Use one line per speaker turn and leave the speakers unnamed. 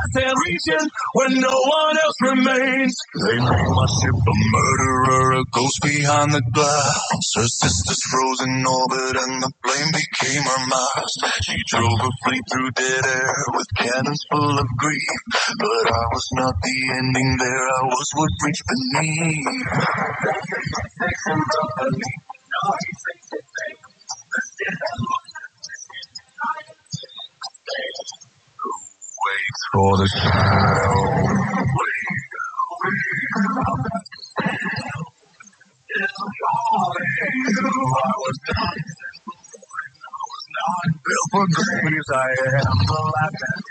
last hand reaching when no one else remains. They made my ship a murderer, a ghost behind the glass. Her sister's frozen in orbit and the flame became her mast. She drove her fleet through dead air with cannons full of grief. But I was not the ending there, I was what reached beneath. Waits for the shadow. I was not built for greatness, I am the last